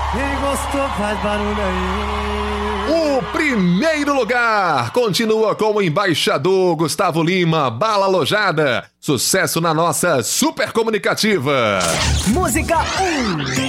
Quem gostou faz barulho aí. O primeiro lugar continua com o embaixador Gustavo Lima, Bala Alojada. Sucesso na nossa super comunicativa. Música 1.